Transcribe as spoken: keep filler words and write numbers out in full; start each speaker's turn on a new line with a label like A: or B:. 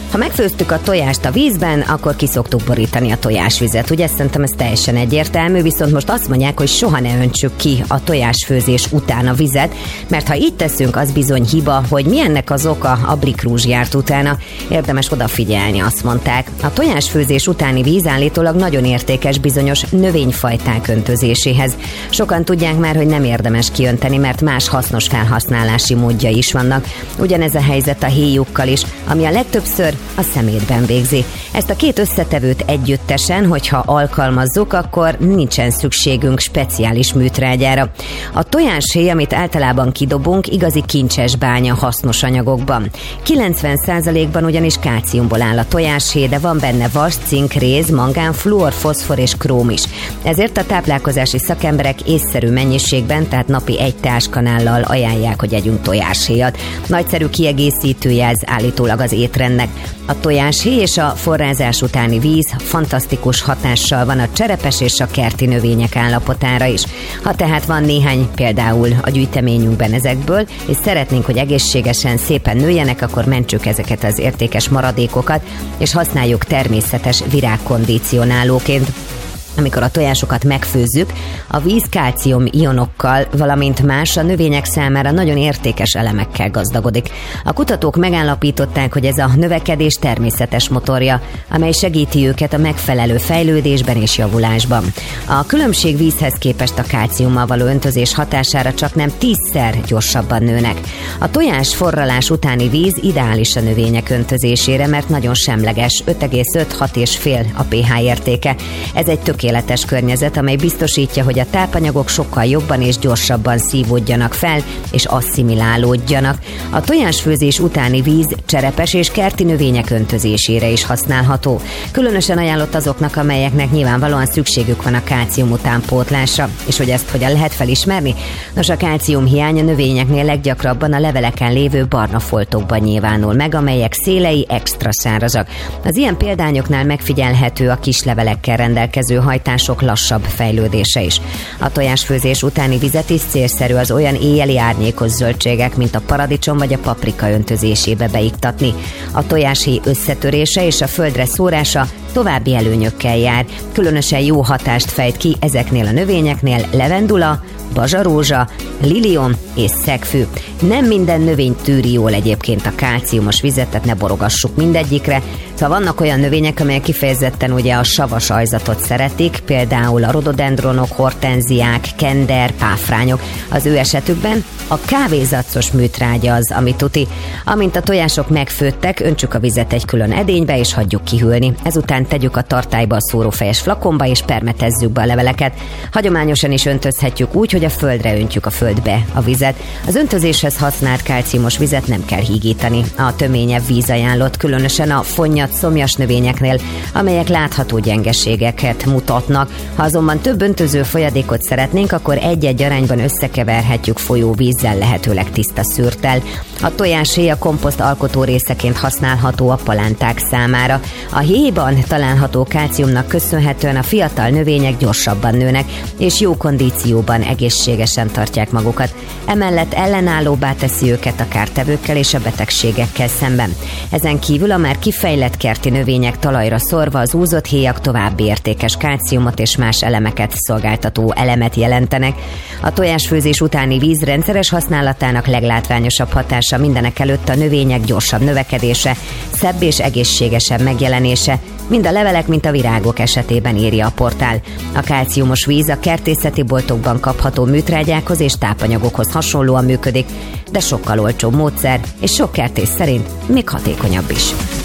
A: Ha megfőztük a tojást a vízben, akkor ki szoktuk borítani a tojásvizet. Ugye szerintem ez teljesen egyértelmű, viszont most azt mondják, hogy soha ne öntsük ki a tojásfőzés után a vizet, mert ha így teszünk, az bizony hiba, hogy mi ennek az oka, a Blik Rúzs járt utána. Érdemes odafigyelni, azt mondták. A tojásfőzés utáni víz állítólag nagyon értékes bizonyos növényfajták öntözéséhez. Sokan tudják már, hogy nem érdemes kiönteni, mert más hasznos felhasználási módja is vannak. Ugyanez a helyzet a héjukkal is, ami a legtöbbször a szemétben végzi. Ezt a két összetevőt együttesen, hogyha alkalmazzuk, akkor nincsen szükségünk speciális műtrágyára. A tojáshéj, amit általában kidobunk, igazi kincses bánya hasznos anyagokban. kilencven százalékban ugyanis kálciumból áll a tojáshéj, de van benne vas, cink, réz, mangán, fluor, foszfor és króm is. Ezért a táplálkozási szakemberek észszerű mennyiségben, tehát napi egy teáskanállal ajánlják, hogy együnk tojáshéjat. Nagyszerű kiegészítője ez állítólag az étrendnek. A tojáshéj és a forrázás utáni víz fantasztikus hatással van a cserepes és a kerti növények állapotára is. Ha tehát van néhány például a gyűjteményünkben ezekből, és szeretnénk, hogy egészségesen szépen nőjenek, akkor mentsük ezeket az értékes maradékokat, és használjuk természetes virágkondicionálóként. Amikor a tojásokat megfőzzük, a víz kálcium ionokkal, valamint más a növények számára nagyon értékes elemekkel gazdagodik. A kutatók megállapították, hogy ez a növekedés természetes motorja, amely segíti őket a megfelelő fejlődésben és javulásban. A különbség vízhez képest a kálciummal való öntözés hatására csak nem tízszer gyorsabban nőnek. A tojás forralás utáni víz ideális a növények öntözésére, mert nagyon semleges, öt egész öt hat egész öt a pH értéke. Ez egy tökéletes tökéletes környezet, amely biztosítja, hogy a tápanyagok sokkal jobban és gyorsabban szívódjanak fel, és asszimilálódjanak. A tojásfőzés utáni víz cserepes és kerti növények öntözésére is használható. Különösen ajánlott azoknak, amelyeknek nyilvánvalóan szükségük van a kálcium utánpótlásra. És hogy ezt hogyan lehet felismerni? Nos, a kálcium hiány a növényeknél leggyakrabban a leveleken lévő barna foltokban nyilvánul meg, amelyek szélei extra szárazak. Az ilyen példányoknál megfigyelhető a kis levelekkel rendelkező hajtások lassabb fejlődése is. A tojásfőzés utáni vizet is célszerű az olyan éjjeli árnyékos zöldségek, mint a paradicsom vagy a paprika öntözésébe beiktatni. A tojáshéj összetörése és a földre szórása további előnyökkel jár. Különösen jó hatást fejt ki ezeknél a növényeknél levendula, bazsarózsa, lilium és szegfű. Nem minden növény tűri jól egyébként a kálciumos vizet, tehát ne borogassuk mindegyikre. Szóval vannak olyan növények, amelyek kifejezetten ugye a savas ajzatot szeretik, például a rododendronok, hortenziák, kender, páfrányok. Az ő esetükben a kávézacos műtrágya az, ami tuti. Amint a tojások megfőttek, öntsük a vizet egy külön edénybe és hagyjuk kihűlni. Ezután tegyük a tartályba a szórófejes flakonba és permetezzük be a leveleket. Hagyományosan is öntözhetjük úgy, hogy a földre öntjük a földbe a vizet. Az öntözéshez használt kálciumos vizet nem kell hígítani. A töményebb víz ajánlott, különösen a fonnyat, szomjas növényeknél, amelyek látható gyengeségeket mutatnak. Ha azonban több öntöző folyadékot szeretnénk, akkor egy-egy arányban összekeverhetjük folyóvízzel, lehetőleg tiszta szűrttel. A tojáshéj a komposzt alkotó részeként használható a palánták számára. A héjban található kálciumnak köszönhetően a fiatal növények gyorsabban nőnek, és jó kondícióban egészségesen tartják magukat. Emellett ellenállóbbá teszi őket a kártevőkkel és a betegségekkel szemben. Ezen kívül a már kifejlett kerti növények talajra szórva az úzott héjak további értékes kálciumot és más elemeket szolgáltató elemet jelentenek. A tojásfőzés utáni víz rendszeres használatának leglátványosabb hatása mindenek előtt a növények gyorsabb növekedése, szebb és egészségesebb megjelenése, mind a levelek, mint a virágok esetében, írja a portál. A kálciumos víz a kertészeti boltokban kapható műtrágyákhoz és tápanyagokhoz hasonlóan működik, de sokkal olcsóbb módszer, és sok kertész szerint még hatékonyabb is.